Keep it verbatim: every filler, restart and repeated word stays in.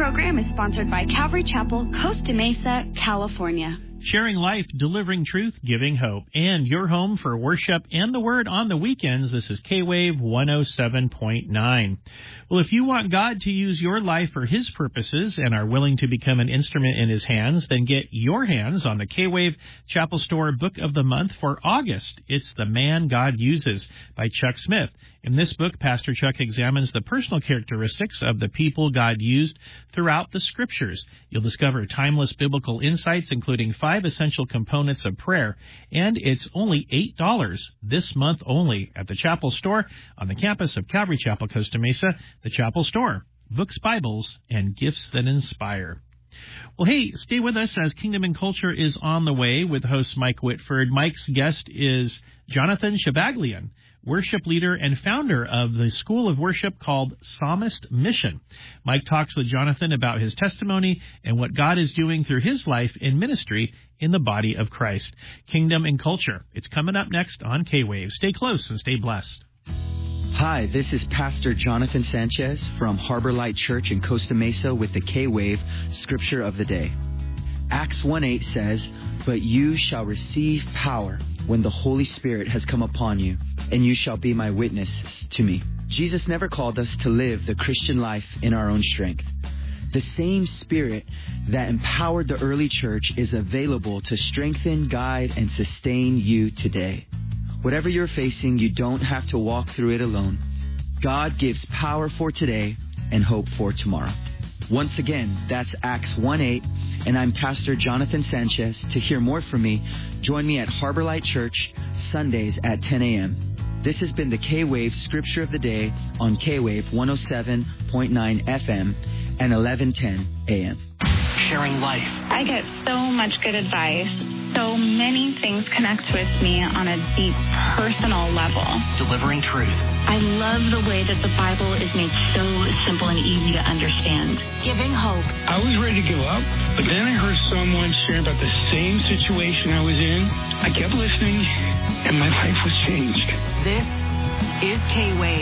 program is sponsored by Calvary Chapel, Costa Mesa, California. Sharing life, delivering truth, giving hope. And your home for worship and the Word on the weekends. This is K-Wave one oh seven point nine. Well, if you want God to use your life for His purposes and are willing to become an instrument in His hands, then get your hands on the K-Wave Chapel Store Book of the Month for August. It's The Man God Uses by Chuck Smith. In this book, Pastor Chuck examines the personal characteristics of the people God used throughout the Scriptures. You'll discover timeless biblical insights, including five essential components of prayer, and it's only eight dollars this month only at the Chapel Store on the campus of Calvary Chapel, Costa Mesa. The Chapel Store, books, Bibles, and gifts that inspire. Well, hey, stay with us as Kingdom and Culture is on the way with host Mike Whitford. Mike's guest is Jonathan Shabaglian, worship leader and founder of the school of worship called Psalmist Mission. Mike talks with Jonathan about his testimony and what God is doing through his life and ministry in the body of Christ. Kingdom and Culture. It's coming up next on K-Wave. Stay close and stay blessed. Hi, this is Pastor Jonathan Sanchez from Harbor Light Church in Costa Mesa with the K-Wave Scripture of the Day. Acts one eight says, "But you shall receive power when the Holy Spirit has come upon you, and you shall be my witnesses to me." Jesus never called us to live the Christian life in our own strength. The same Spirit that empowered the early church is available to strengthen, guide, and sustain you today. Whatever you're facing, you don't have to walk through it alone. God gives power for today and hope for tomorrow. Once again, that's Acts one eight, and I'm Pastor Jonathan Sanchez. To hear more from me, join me at Harbor Light Church, Sundays at ten a.m. This has been the K-Wave Scripture of the Day on K-Wave one oh seven point nine F M and eleven ten a.m. Sharing life. I get so much good advice. So many things connect with me on a deep personal level. Delivering truth. I love the way that the Bible is made so simple and easy to understand. Giving hope. I was ready to give up, but then I heard someone sharing about the same situation I was in. I kept listening, and my life was changed. This is K-Wave.